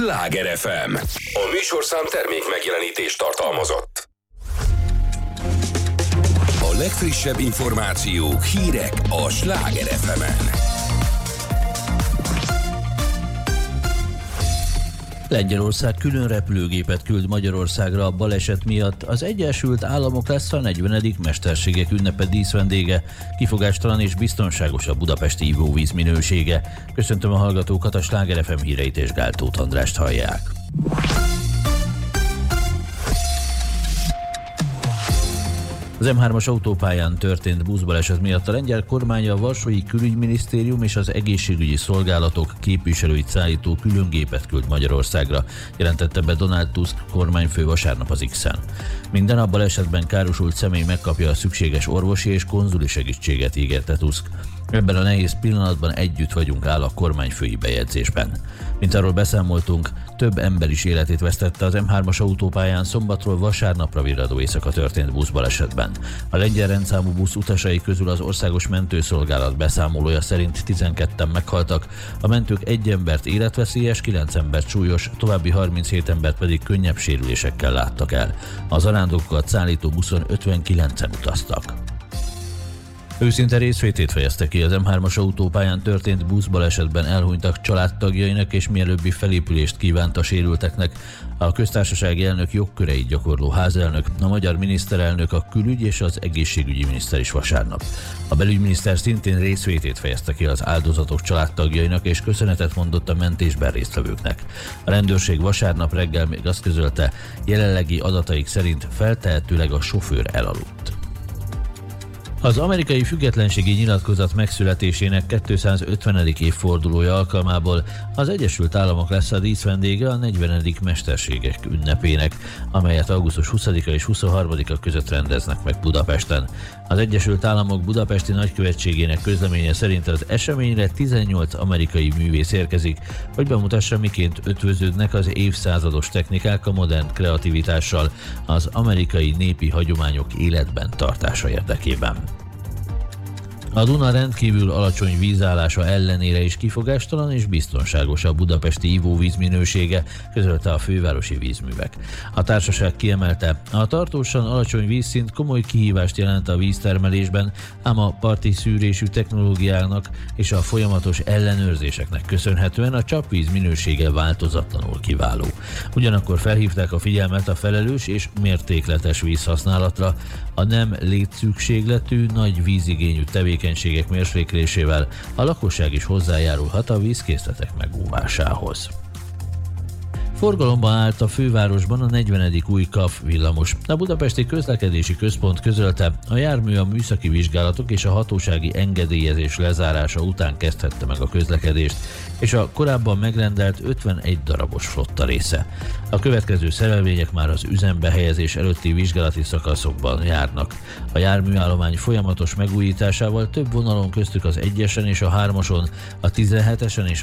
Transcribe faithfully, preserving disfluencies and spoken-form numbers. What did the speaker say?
Sláger ef em. A műsorszám termék megjelenítést tartalmazott. A legfrissebb információk, hírek a Sláger ef emen. Lengyelország külön repülőgépet küld Magyarországra a baleset miatt. Az Egyesült Államok lesz a negyvenedik mesterségek ünnepe díszvendége. Kifogástalan és biztonságos a budapesti ivóvíz minősége. Köszöntöm a hallgatókat, a Sláger ef em híreit és Gál Tóth Andrást hallják. Az em hármas autópályán történt buszbaleset miatt a lengyel kormány a Varsói Külügyminisztérium és az egészségügyi szolgálatok képviselőit szállító külön gépet küld Magyarországra, jelentette be Donald Tusk kormányfő vasárnap az X-en. Minden a balesetben károsult személy megkapja a szükséges orvosi és konzuli segítséget, ígérte Tusk. Ebben a nehéz pillanatban együtt vagyunk, áll a kormányfői bejegyzésben. Mint arról beszámoltunk, több ember is életét vesztette az em hármas autópályán szombatról vasárnapra virradó éjszaka történt buszbalesetben. A lengyel rendszámú busz utasai közül az Országos Mentőszolgálat beszámolója szerint tizenketten meghaltak, a mentők egy embert életveszélyes, kilenc embert súlyos, további harminchét embert pedig könnyebb sérülésekkel láttak el. Az zarándokokat szállító buszon ötvenkilencen utaztak. Őszinte részvétét fejezte ki az em hármas autópályán történt buszbalesetben elhunytak családtagjainak, és mielőbbi felépülést kívánt a sérülteknek. A köztársasági elnök jogköreit gyakorló házelnök, a magyar miniszterelnök, a külügy és az egészségügyi miniszter is vasárnap. A belügyminiszter szintén részvétét fejezte ki az áldozatok családtagjainak, és köszönetet mondott a mentésben résztvevőknek. A rendőrség vasárnap reggel még azt közölte, jelenlegi adataik szerint feltehetőleg a sofőr elaludt. Az amerikai függetlenségi nyilatkozat megszületésének kétszázötvenedik évfordulója alkalmából az Egyesült Államok lesz a díszvendége a negyvenedik mesterségek ünnepének, amelyet augusztus huszadika és huszonharmadika között rendeznek meg Budapesten. Az Egyesült Államok budapesti nagykövetségének közleménye szerint az eseményre tizennyolc amerikai művész érkezik, hogy bemutassa, miként ötvöződnek az évszázados technikák a modern kreativitással az amerikai népi hagyományok életben tartása érdekében. A Duna rendkívül alacsony vízállása ellenére is kifogástalan és biztonságos a budapesti ivóvíz minősége, közölte a fővárosi vízművek. A társaság kiemelte, a tartósan alacsony vízszint komoly kihívást jelent a víztermelésben, ám a parti szűrésű technológiának és a folyamatos ellenőrzéseknek köszönhetően a csapvíz minősége változatlanul kiváló. Ugyanakkor felhívták a figyelmet a felelős és mértékletes vízhasználatra, a nem létszükségletű, nagy vízigényű tevékenységek mérséklésével a lakosság is hozzájárulhat a vízkészletek megóvásához. Forgalomban állt a fővárosban a negyvenedik új ká á ef villamos. A Budapesti Közlekedési Központ közölte, a jármű a műszaki vizsgálatok és a hatósági engedélyezés lezárása után kezdhette meg a közlekedést, és a korábban megrendelt ötvenegy darabos flotta része. A következő szerelvények már az üzembe helyezés előtti vizsgálati szakaszokban járnak. A járműállomány folyamatos megújításával több vonalon, köztük az egyesen és a hármason, a tizenhetesen és